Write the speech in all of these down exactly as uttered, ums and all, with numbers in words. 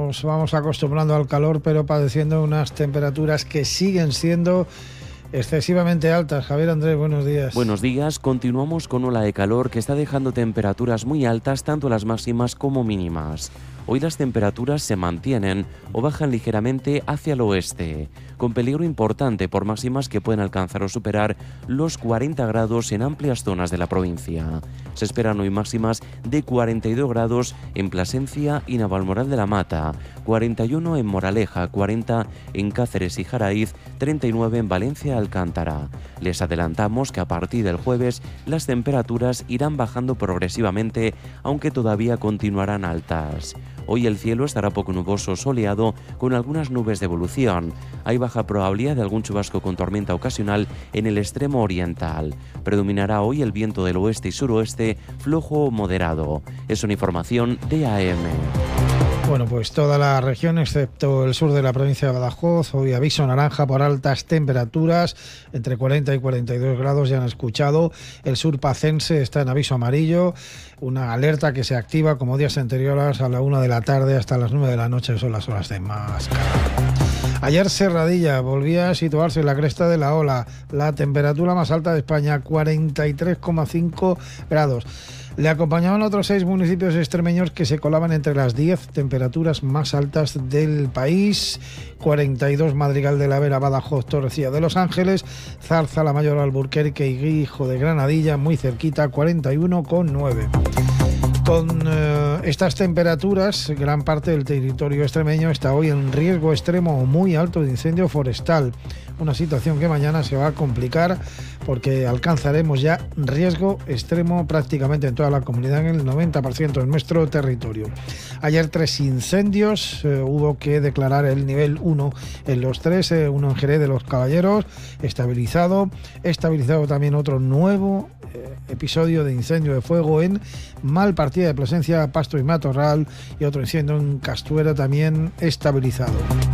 nos vamos acostumbrando al calor, pero padeciendo unas temperaturas que siguen siendo excesivamente altas. Javier Andrés, buenos días. Buenos días. Continuamos con ola de calor que está dejando temperaturas muy altas, tanto las máximas como mínimas. Hoy las temperaturas se mantienen o bajan ligeramente hacia el oeste, con peligro importante por máximas que pueden alcanzar o superar los cuarenta grados en amplias zonas de la provincia. Se esperan hoy máximas de cuarenta y dos grados en Plasencia y Navalmoral de la Mata, cuarenta y uno en Moraleja, cuarenta en Cáceres y Jaraíz, treinta y nueve en Valencia y Alcántara. Les adelantamos que a partir del jueves las temperaturas irán bajando progresivamente, aunque todavía continuarán altas. Hoy el cielo estará poco nuboso, soleado, con algunas nubes de evolución. Hay baja probabilidad de algún chubasco con tormenta ocasional en el extremo oriental. Predominará hoy el viento del oeste y suroeste, flojo o moderado. Es una información de A M. Bueno, pues toda la región, excepto el sur de la provincia de Badajoz, hoy aviso naranja por altas temperaturas, entre cuarenta y cuarenta y dos grados, ya han escuchado. El sur pacense está en aviso amarillo, una alerta que se activa como días anteriores a la una de la tarde hasta las nueve de la noche, son las horas de más calor. Ayer Serradilla volvía a situarse en la cresta de la ola, la temperatura más alta de España, cuarenta y tres coma cinco grados. Le acompañaban otros seis municipios extremeños que se colaban entre las diez temperaturas más altas del país. cuarenta y dos Madrigal de la Vera, Badajoz, Torrecilla de los Ángeles, Zarza, La Mayor, Alburquerque y Guijo de Granadilla, muy cerquita, cuarenta y uno coma nueve. Con eh, estas temperaturas, gran parte del territorio extremeño está hoy en riesgo extremo o muy alto de incendio forestal. Una situación que mañana se va a complicar porque alcanzaremos ya riesgo extremo prácticamente en toda la comunidad, en el noventa por ciento de nuestro territorio. Ayer tres incendios, eh, hubo que declarar el nivel uno en los tres, eh, uno en Jerez de los Caballeros, estabilizado. Estabilizado también otro nuevo eh, episodio de incendio de fuego en Malpartida de Plasencia, Pasto y Matorral, y otro incendio en Castuera también estabilizado.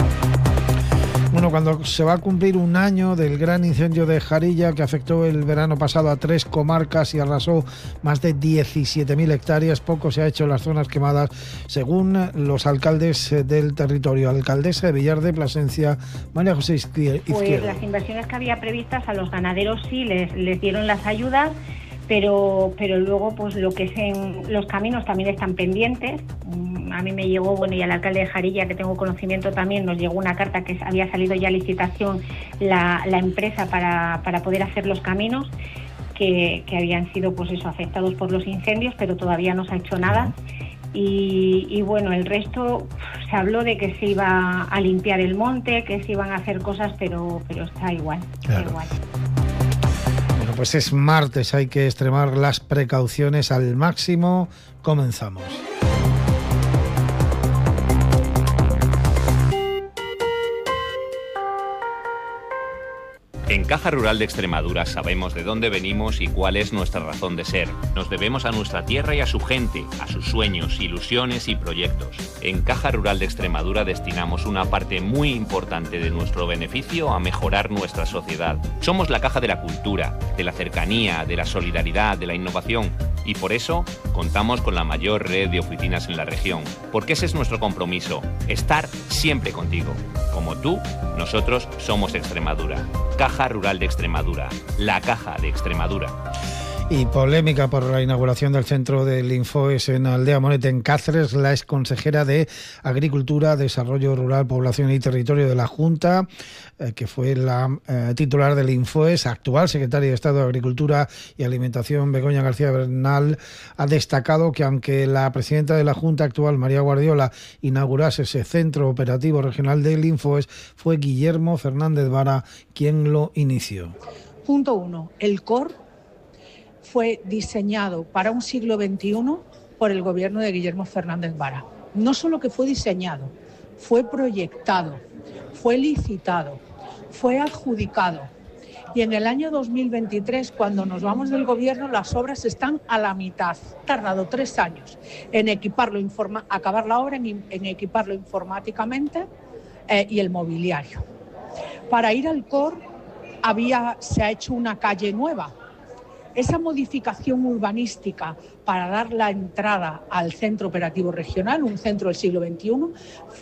Bueno, cuando se va a cumplir un año del gran incendio de Jarilla que afectó el verano pasado a tres comarcas y arrasó más de diecisiete mil hectáreas, poco se ha hecho en las zonas quemadas, según los alcaldes del territorio. Alcaldesa de Villar de Plasencia, María José Izquierdo. Pues las inversiones que había previstas a los ganaderos sí les, les dieron las ayudas, pero pero luego pues lo que es en los caminos también están pendientes. A mí me llegó, bueno, y al alcalde de Jarilla, que tengo conocimiento también, nos llegó una carta que había salido ya a licitación la, la empresa para, para poder hacer los caminos que, que habían sido pues eso, afectados por los incendios, pero todavía no se ha hecho nada. Y, y bueno, el resto se habló de que se iba a limpiar el monte, que se iban a hacer cosas, pero, pero está igual, claro. está igual. Bueno, pues es martes, hay que extremar las precauciones al máximo. Comenzamos. En Caja Rural de Extremadura sabemos de dónde venimos y cuál es nuestra razón de ser. Nos debemos a nuestra tierra y a su gente, a sus sueños, ilusiones y proyectos. En Caja Rural de Extremadura destinamos una parte muy importante de nuestro beneficio a mejorar nuestra sociedad. Somos la caja de la cultura, de la cercanía, de la solidaridad, de la innovación. Y por eso contamos con la mayor red de oficinas en la región. Porque ese es nuestro compromiso, estar siempre contigo. Como tú, nosotros somos Extremadura. Caja Rural de Extremadura, la caja de Extremadura. Y polémica por la inauguración del centro del Infoes en Aldea Monete, en Cáceres. La exconsejera de Agricultura, Desarrollo Rural, Población y Territorio de la Junta, eh, que fue la eh, titular del Infoes, actual secretaria de Estado de Agricultura y Alimentación, Begoña García Bernal, ha destacado que aunque la presidenta de la Junta actual, María Guardiola, inaugurase ese centro operativo regional del Infoes, fue Guillermo Fernández Vara quien lo inició. Punto uno. El C O R fue diseñado para un siglo veintiuno por el gobierno de Guillermo Fernández Vara. No solo que fue diseñado, fue proyectado, fue licitado, fue adjudicado. Y en el año dos mil veintitrés, cuando nos vamos del gobierno, las obras están a la mitad. Ha tardado tres años en equiparlo, informa- acabar la obra, en, en equiparlo informáticamente eh, y el mobiliario. Para ir al C O R había, se ha hecho una calle nueva. Esa modificación urbanística para dar la entrada al centro operativo regional, un centro del siglo veintiuno,